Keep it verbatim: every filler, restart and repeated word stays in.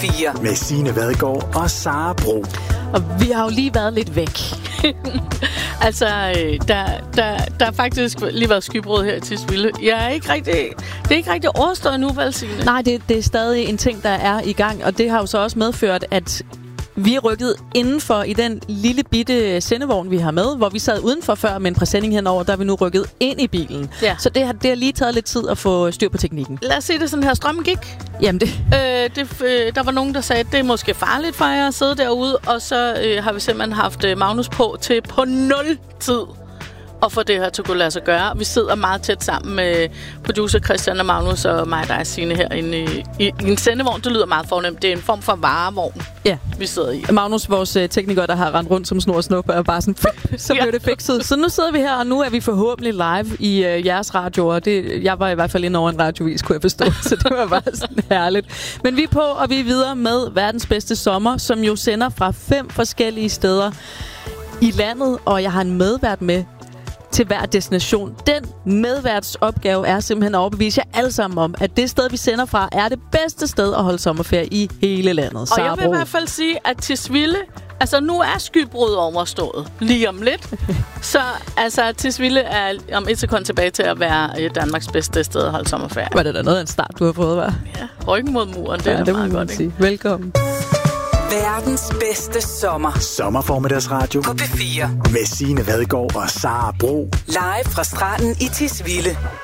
fire. Med Signe Vadgaard og Sara Bro. Og vi har jo lige været lidt væk. altså, der, der, der har faktisk lige været skybrud her i Tisvilde. Jeg er ikke rigtig, det er ikke rigtig overstået nu, vel, Signe? Nej, det, det er stadig en ting, der er i gang, og det har jo så også medført, at vi er rykket indenfor i den lille bitte sendevogn, vi har med, hvor vi sad udenfor før med en præsending henover, der er vi nu rykket ind i bilen. Ja. Så det har, det har lige taget lidt tid at få styr på teknikken. Lad os se det sådan her. Strømmen gik. Jamen det... Øh, det øh, der var nogen, der sagde, at det er måske farligt for jer at sidde derude, og så øh, har vi simpelthen haft øh, Magnus på til på nul tid at få det her til at kunne lade sig gøre. Vi sidder meget tæt sammen med producer Christian og Magnus og mig og dig, Signe, herinde i, i, i en sendevogn. Det lyder meget fornemt. Det er en form for varevogn, ja, vi sidder i. Magnus, vores uh, tekniker, der har rendt rundt som snor og snup, er bare sådan, så blev det fikset. Så nu sidder vi her, og nu er vi forhåbentlig live i uh, jeres radioer. Det, jeg var i hvert fald inde over en radiovis, kunne jeg forstå, så det var bare sådan herligt. Men vi er på, og vi er videre med verdens bedste sommer, som jo sender fra fem forskellige steder i landet, og jeg har en medvært med til hver destination. Den medværtsopgave er simpelthen at overbevise jer alle sammen om, at det sted, vi sender fra, er det bedste sted at holde sommerferie i hele landet. Og jeg vil i hvert fald sige, at Tisvilde, altså nu er skybrud overstået lige om lidt. Så altså Tisvilde er om et sekund tilbage til at være Danmarks bedste sted at holde sommerferie. Var det da noget af en start, du har fået, hva'? Ja, ryggen mod muren, det ja, er det meget må godt, sige. Velkommen. Verdens bedste sommer. Sommerformiddagsradio På P fire. med Signe Vadgaard og Sara Bro. Live fra stranden i Tisvilde.